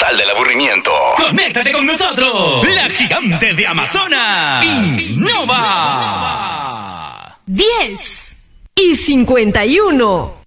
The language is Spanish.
Sal del aburrimiento. ¡Conéctate con nosotros! La gigante de Amazonas. Innova. 10:51.